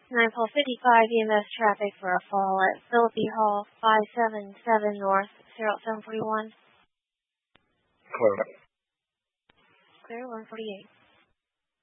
9 pole 55 EMS traffic for a fall at Philippi Hall, 577 North, 0741. Clear. Clear, 148.